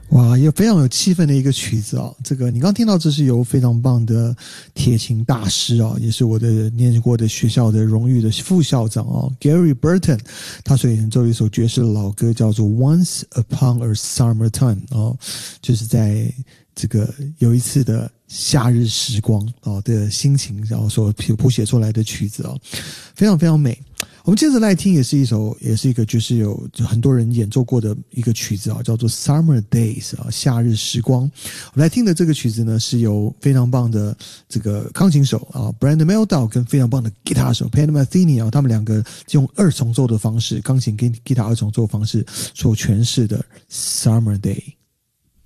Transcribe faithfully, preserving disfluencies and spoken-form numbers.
哇，也非常有气氛的一个曲子啊！这个你刚听到，这是由非常棒的铁琴大师啊，也是我的念过的学校的荣誉的副校长啊 ，Gary Burton， 他所演奏一首爵士的老歌，叫做《Once Upon a Summertime》啊，就是在这个有一次的夏日时光啊的心情，然后所谱写出来的曲子啊，非常非常美。我们接着来听，也是一首，也是一个就是有很多人演奏过的一个曲子啊，叫做 Summer Days 啊，夏日时光。我们来听的这个曲子呢，是由非常棒的这个钢琴手啊 Brandon Meldau 跟非常棒的吉他手 Pat Metheny 啊，他们两个用二重奏的方式，钢琴跟吉他二重奏的方式所诠释的 Summer Day。